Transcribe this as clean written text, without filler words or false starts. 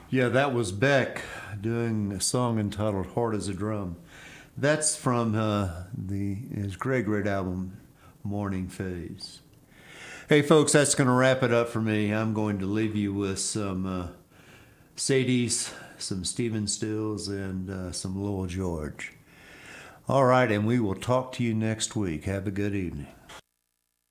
Yeah, that was Beck doing a song entitled "Hard as a Drum." That's from his great album, Morning Phase. Hey, folks, that's going to wrap it up for me. I'm going to leave you with some Sadie's, some Stephen Stills, and some Lowell George. All right, and we will talk to you next week. Have a good evening.